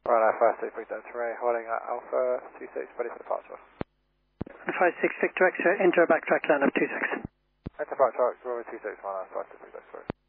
Right, 56 Victor X-ray, holding at Alpha 26, ready for departure. 56 Victor X-ray, enter backtrack land of 26. Enter backtrack, Rover 26, 56 Victor X-ray.